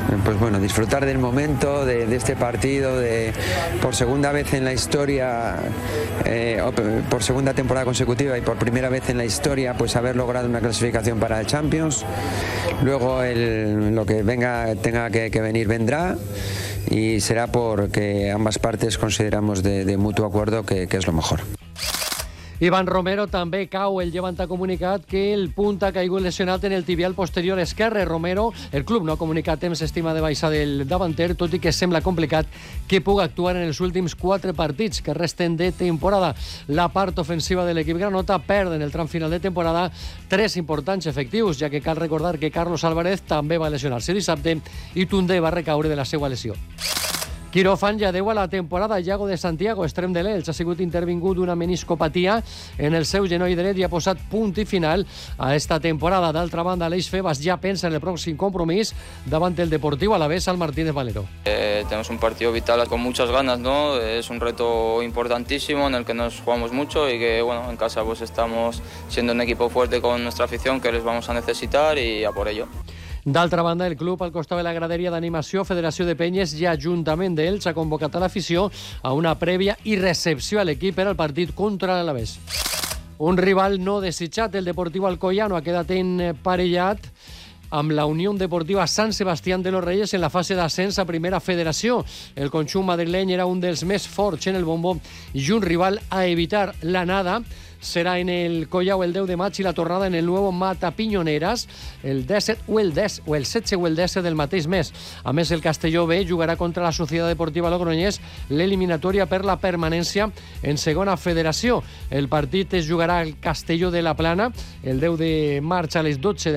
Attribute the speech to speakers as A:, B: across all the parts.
A: pues bueno, disfrutar del momento, de este partido, por segunda vez en la historia, por segunda temporada consecutiva y por primera vez en la historia, pues haber logrado una clasificación para el Champions. Luego lo que tenga que venir vendrá, y será porque ambas partes consideramos de mutuo acuerdo que es lo mejor.
B: Ivan Romero també cau. El Llevant ha comunicat que el punt ha caigut lesionat en el tibial posterior esquerre. Romero, el club no ha comunicat temps estima de baixa del davanter, tot i que sembla complicat que pugui actuar en els últims 4 partits que resten de temporada. La part ofensiva de l'equip granota perd en el tram final de temporada 3 importants efectius, ja que cal recordar que Carlos Álvarez també va lesionar-se dissabte i Toundé va recaure de la seva lesió. Quiròfan ja deu a la temporada. Iago de Santiago, extrem de l'Elx, ha sigut intervingut d'una meniscopatia en el seu genoll dret i ha posat punt i final a esta temporada. D'altra banda, l'Eix Febas ja pensa en el pròxim compromís davant el Deportivo Alavés al Martínez Valero.
C: Tenemos un partido vital con muchas ganas, ¿no? Es un reto importantísimo en el que nos jugamos mucho y que, bueno, en casa pues estamos siendo un equipo fuerte con nuestra afición que les vamos a necesitar y a por ello.
B: D'altra banda, el club, al costat de la graderia d'animació, Federació de Penyes i Ajuntament d'Elx ha convocat a l'afició a una prèvia i recepció a l'equip per al partit contra l'Alavés. Un rival no desitjat, el Deportivo Alcoyano, ha quedat emparellat amb la Unió Deportiva Sant Sebastián de los Reyes en la fase d'ascens a Primera Federació. El conjunt madrileny era un dels més forts en el bombo i un rival a evitar. L'anada serà en el Collao el 10 de maig i la tornada en el Nuevo Mata Piñoneras el 17 o el 16 o el 17 del mateix mes. A més, el Castelló B jugarà contra la Societat Deportiva Logroñés l'eliminatòria per la permanència en segona federació. El partit es jugarà al Castelló de la Plana el 10 de maig a les 12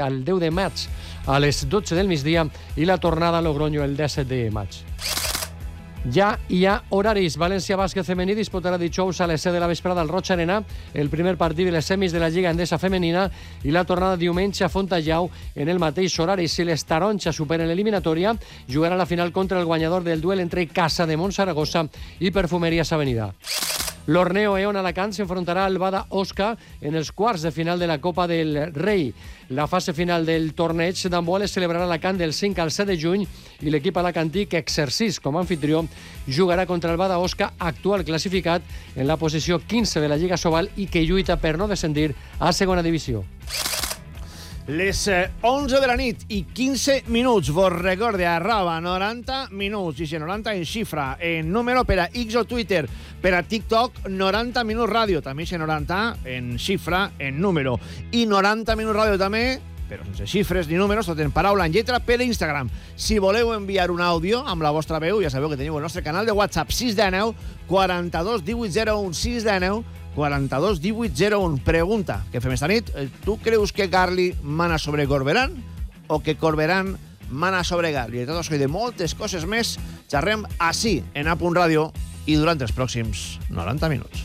B: del migdia i la tornada a Logroño el 17 de maig. Ja hi ha horaris. València Bàsquet femení disputarà dijous a les 7 de la vesprada al Roig Arena el primer partit de les semis de la Lliga Endesa femenina i la tornada diumenge a Fontajau en el mateix horari. Si les taronxes superen l'eliminatòria, jugarà la final contra el guanyador del duel entre Casa de Montsaragossa i Perfumerías Avenida. L'Orneo Eon Alacant s'enfrontarà al Bada Osca en els quarts de final de la Copa del Rei. La fase final del torneig d'handbol es celebrarà a Alacant del 5 al 7 de juny i l'equip alacantí, que exercís com a anfitrió, jugarà contra el Bada Osca, actual classificat en la posició 15 de la Lliga Sobal i que lluita per no descendir a segona divisió.
D: Les 11 de la nit i 15 minuts. Vos recorde, @90 minuts. I 90 en xifra, en número per a X o Twitter, per a TikTok, 90 minuts ràdio. També 90 en xifra, en número. I 90 minuts ràdio també, però sense xifres ni números, tot en paraula, en lletra, per Instagram. Si voleu enviar un àudio amb la vostra veu, ja sabeu que teniu el nostre canal de WhatsApp 619 42 1801 619 42 1801. Pregunta que fem esta nit: tu creus que Garli mana sobre Corberán o que Corberán mana sobre Garli? De tot això i de moltes coses més xerrem així en A Punt Ràdio i durant els pròxims 90 minuts.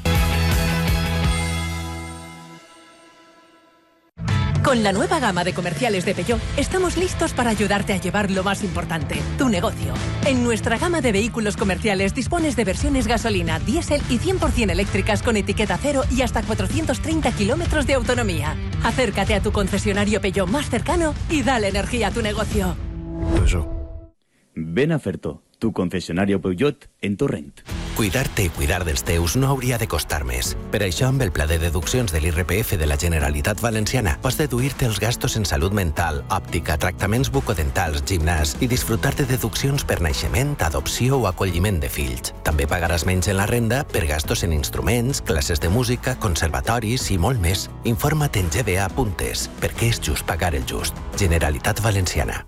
E: Con la nueva gama de comerciales de Peugeot, estamos listos para ayudarte a llevar lo más importante, tu negocio. En nuestra gama de vehículos comerciales dispones de versiones gasolina, diésel y 100% eléctricas con etiqueta cero y hasta 430 kilómetros de autonomía. Acércate a tu concesionario Peugeot más cercano y dale energía a tu negocio.
F: Peugeot. Ven a Ferto, tu concesionario Peugeot en Torrent.
G: Cuidar-te i cuidar dels teus no hauria de costar més. Per això, amb el pla de deduccions de l'IRPF de la Generalitat Valenciana, pots deduir-te els gastos en salut mental, òptica, tractaments bucodentals, gimnàs i disfrutar de deduccions per naixement, adopció o acolliment de fills. També pagaràs menys en la renda per gastos en instruments, classes de música, conservatoris i molt més. Informa't en gba.es, perquè és just pagar el just. Generalitat Valenciana.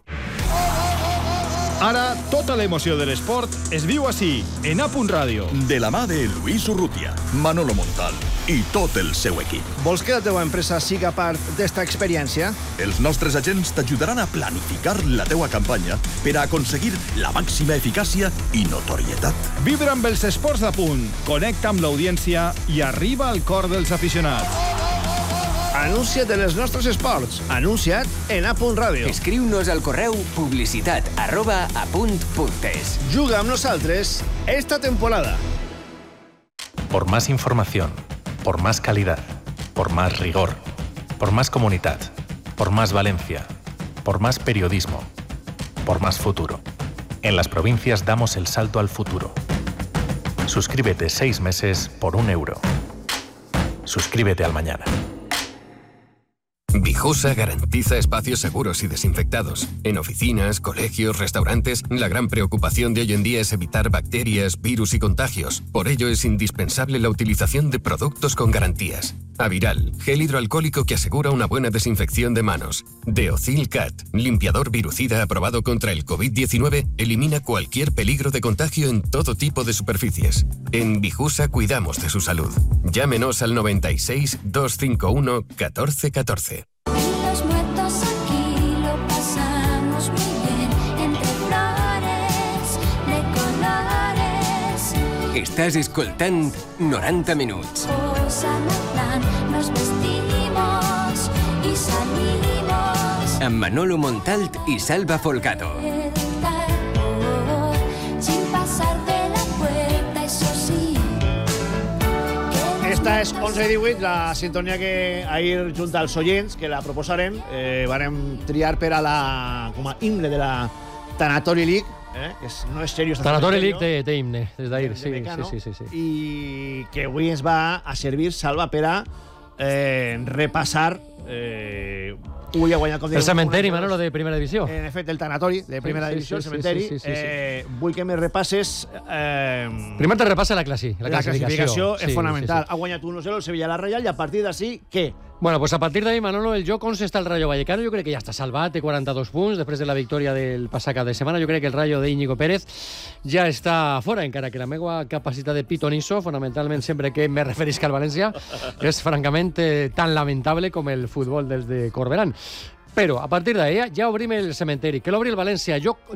H: Ara, tota l'emoció de l'esport es viu així, en A Punt Ràdio.
I: De la mà de Luis Urrutia, Manolo Montal i tot el seu equip.
D: Vols que la teva empresa siga part d'esta experiència?
I: Els nostres agents t'ajudaran a planificar la teua campanya per a aconseguir la màxima eficàcia i notorietat.
H: Vibra amb els esports d'A Punt, connecta amb l'audiència i arriba al cor dels aficionats.
D: Anuncia't en els nostres esports. Anuncia't en A Punt Ràdio.
J: Escriu-nos al correu publicitat@apunt.es.
D: Juga amb nosaltres esta temporada.
K: Por más información, por más calidad, por más rigor, por más comunidad, por más Valencia, por más periodismo, por más futuro. En las provincias damos el salto al futuro. Suscríbete 6 meses por €1. Suscríbete al mañana.
J: Vijusa garantiza espacios seguros y desinfectados. En oficinas, colegios, restaurantes, la gran preocupación de hoy en día es evitar bacterias, virus y contagios. Por ello es indispensable la utilización de productos con garantías. Aviral, gel hidroalcohólico que asegura una buena desinfección de manos. Deocil Cat, limpiador virucida aprobado contra el COVID-19, elimina cualquier peligro de contagio en todo tipo de superficies. En Vijusa cuidamos de su salud. Llámenos al 96 251 1414.
L: Los muertos aquí lo pasamos muy bien, entre flores de colores.
M: Estàs escoltant 90 minuts.
L: Nos vestimos y salimos.
M: Amb Manolo Montalt i Salva Folgado.
L: Sin pasar de la puerta, eso sí.
D: Esta és 11:18, la sintonia que ahir, junt als oients, que la proposarem, vàrem triar per a la, com a himne de la Tanatori League, que no és seriós.
B: Tanatori League té himne, des d'ahir, sí.
D: I que avui ens va a servir, Salva, per a repassar Ui ha guanyat, com
B: el cementeri, Manolo, de primera divisió.
D: En efecte, el tanatori de primera divisió, el cementeri. Vull que me repasses...
B: Primer te repassa la classificació.
D: És fonamental. Ha guanyat 1-0 el Sevilla la Reial i a partir d'ací, què?
B: Bueno, pues a partir d'ahí, Manolo, el joc on està el Rayo Vallecano, jo crec que ja està salvat, té 42 punts, després de la victòria del passat cap de setmana. Jo crec que el Rayo de Íñigo Pérez ja està fora, encara que la meva capacitat de pitonisso, fonamentalment sempre que me referisc al València, és francament tan lamentable com el futbol dels de Corberán. Però a partir d'ahí ja obrim el cementeri, que l'obri el València.